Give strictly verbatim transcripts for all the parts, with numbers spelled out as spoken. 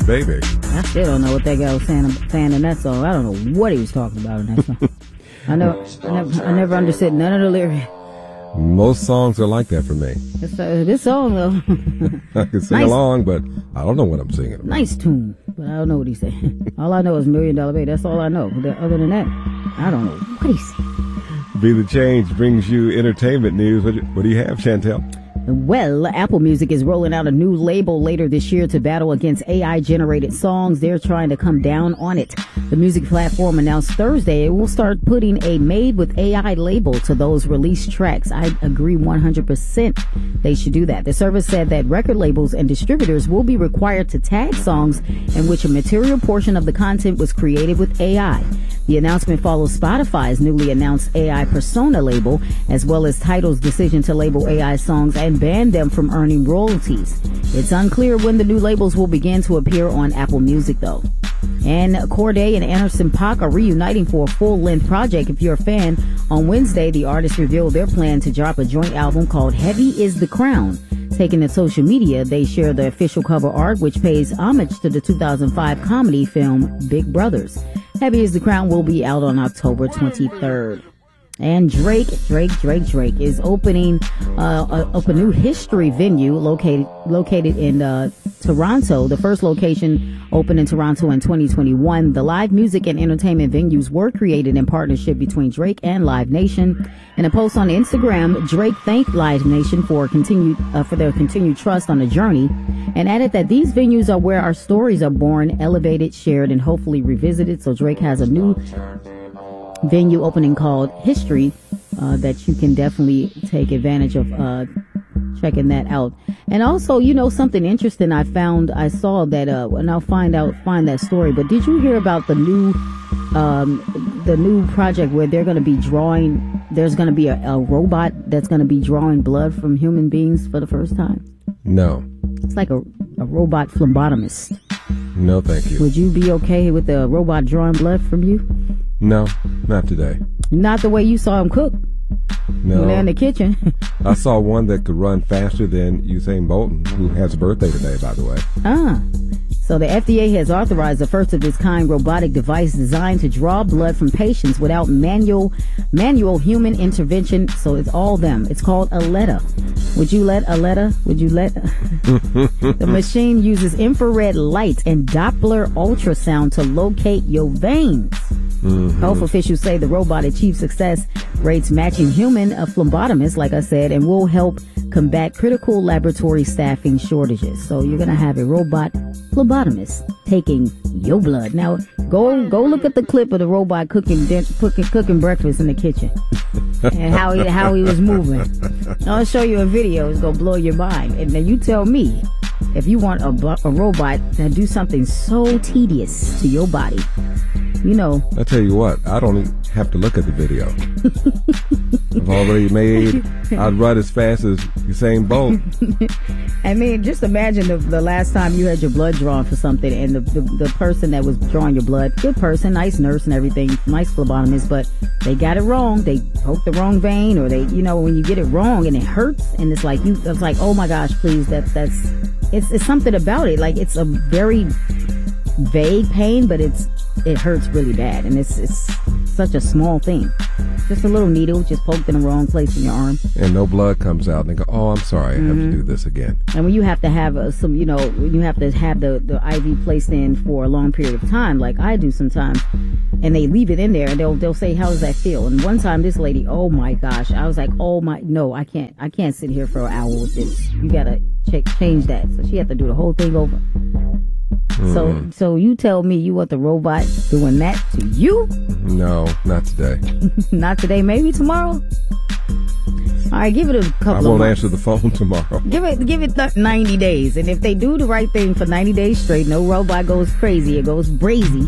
baby. I still don't know what that guy was saying, saying in that song. I don't know what he was talking about in that song. I know, I never, I never understood none of the lyrics. Most songs are like that for me. This, uh, this song, though. I can sing nice, along, but I don't know what I'm singing about. Nice tune, but I don't know what he's saying. All I know is Million Dollar Baby. That's all I know. Other than that, I don't know what he's saying. Be the Change brings you entertainment news. What, what do you have, Chantel? Well, Apple Music is rolling out a new label later this year to battle against A I-generated songs. They're trying to come down on it. The music platform announced Thursday it will start putting a Made with A I label to those released tracks. I agree one hundred percent they should do that. The service said that record labels and distributors will be required to tag songs in which a material portion of the content was created with A I. The announcement follows Spotify's newly announced A I Persona label, as well as Tidal's decision to label A I songs and ban them from earning royalties. It's unclear when the new labels will begin to appear on Apple Music, though. And Corday and Anderson .Paak are reuniting for a full-length project. If you're a fan, on Wednesday, the artists revealed their plan to drop a joint album called Heavy is the Crown. Taking to social media, they share the official cover art, which pays homage to the two thousand five comedy film Big Brothers. Heavy is the Crown will be out on October twenty-third. And Drake, Drake, Drake, Drake is opening uh, a, up a new history venue located located in uh, Toronto. The first location opened in Toronto in twenty twenty-one. The live music and entertainment venues were created in partnership between Drake and Live Nation. In a post on Instagram, Drake thanked Live Nation for continued uh, for their continued trust on the journey, and added that these venues are where our stories are born, elevated, shared, and hopefully revisited. So Drake has a new venue opening called History uh, that you can definitely take advantage of uh, checking that out. And also, you know, something interesting I found, I saw that, uh, and I'll find out, find that story, but did you hear about the new, um, the new project where they're going to be drawing, there's going to be a, a robot that's going to be drawing blood from human beings for the first time? No. It's like a, a robot phlebotomist. No, thank you. Would you be okay with the robot drawing blood from you? No, not today. Not the way you saw him cook. No. When they're in the kitchen. I saw one that could run faster than Usain Bolton, who has a birthday today, by the way. Ah. So the F D A has authorized the first of its kind robotic device designed to draw blood from patients without manual manual human intervention. So it's all them. It's called Aletta. Would you let Aletta? Would you let? The machine uses infrared light and Doppler ultrasound to locate your veins. Mm-hmm. Health officials say the robot achieved success rates matching human uh, phlebotomists, like I said, and will help combat critical laboratory staffing shortages. So you're going to have a robot phlebotomist taking your blood. Now, go go look at the clip of the robot cooking cooking, cooking breakfast in the kitchen and how he, how he was moving. I'll show you a video. It's going to blow your mind. And then you tell me if you want a, a robot to do something so tedious to your body. You know. I tell you what, I don't even have to look at the video. I've already made, I'd run as fast as Usain Bolt. I mean, just imagine the, the last time you had your blood drawn for something and the, the, the person that was drawing your blood, good person, nice nurse and everything, nice phlebotomist, but they got it wrong. They poked the wrong vein, or they, you know, when you get it wrong and it hurts and it's like, you, it's like, oh my gosh, please, that's, that's, it's, it's something about it. Like, it's a very vague pain, but it's, it hurts really bad, and it's it's such a small thing. Just a little needle, just poked in the wrong place in your arm. And no blood comes out, and they go, oh, I'm sorry, I mm-hmm. have to do this again. And when you have to have uh, some, you know, when you have to have the, the I V placed in for a long period of time, like I do sometimes, and they leave it in there, and they'll they'll say, how does that feel? And one time, this lady, oh my gosh, I was like, oh my, no, I can't, I can't sit here for an hour with this. You gotta check, change that. So she had to do the whole thing over. Mm. So, so you tell me you want the robot doing that to you? No, not today. Not today. Maybe tomorrow. All right, give it a couple. I of won't months. answer the phone tomorrow. Give it, give it th- ninety days, and if they do the right thing for ninety days straight, no robot goes crazy, it goes brazy.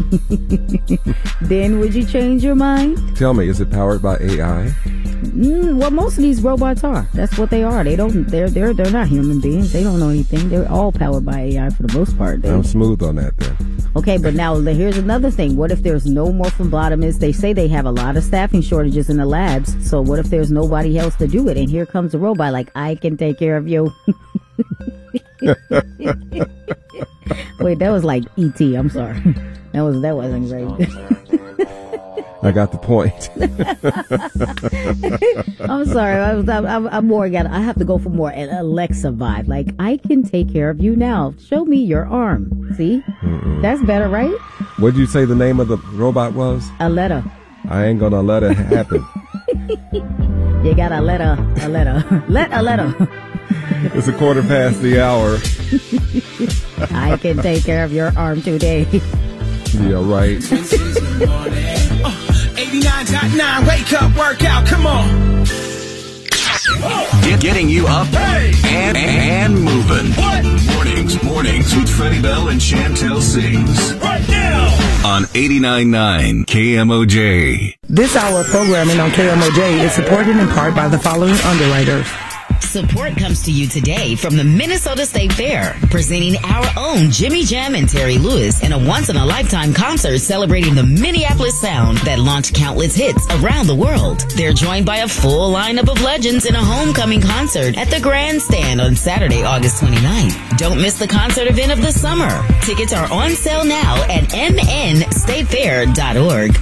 Then would you change your mind? Tell me, is it powered by A I? Mm, well, most of these robots are. That's what they are. They don't. They're they're they're not human beings. They don't know anything. They're all powered by A I for the most part. They, I'm smooth on that then. Okay, but now here's another thing. What if there's no more phlebotomists? They say they have a lot of staffing shortages in the labs. So what if there's nobody else to do it? And here comes a robot like, I can take care of you. Wait, that was like E T. I'm sorry. That was that wasn't great. I got the point. I'm sorry. I was, I'm, I'm, I'm more got. I have to go for more an Alexa vibe. Like, I can take care of you now. Show me your arm. See, Mm-mm. That's better, right? What did you say the name of the robot was? Aletta. I ain't gonna let it happen. You gotta let a Aletta. Let Aletta. It's a quarter past the hour. I can take care of your arm today. Yeah, right. eighty-nine point nine, wake up, workout, come on. Get, getting you up hey. and, and moving. What? Mornings, mornings with Freddie Bell and Chantel Sings. Right now. On eighty-nine point nine K M O J. This hour of programming on K M O J is supported in part by the following underwriters. Support comes to you today from the Minnesota State Fair, presenting our own Jimmy Jam and Terry Lewis in a once-in-a-lifetime concert celebrating the Minneapolis sound that launched countless hits around the world. They're joined by a full lineup of legends in a homecoming concert at the Grandstand on Saturday, August twenty-ninth. Don't miss the concert event of the summer. Tickets are on sale now at m n state fair dot org.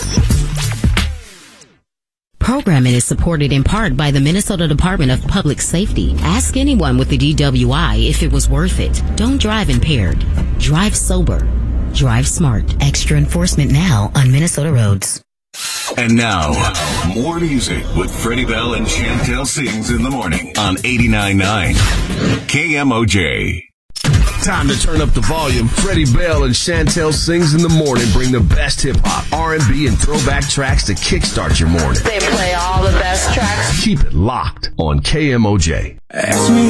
Programming is supported in part by the Minnesota Department of Public Safety. Ask anyone with the D W I if it was worth it. Don't drive impaired. Drive sober. Drive smart. Extra enforcement now on Minnesota roads. And now, more music with Freddie Bell and Chantel Sings in the morning on eighty-nine point nine K M O J. Time to turn up the volume. Freddie Bell and Chantel Sings in the morning bring the best hip-hop, R and B, and throwback tracks to kickstart your morning. They play all the best tracks. Keep it locked on K M O J. Ask me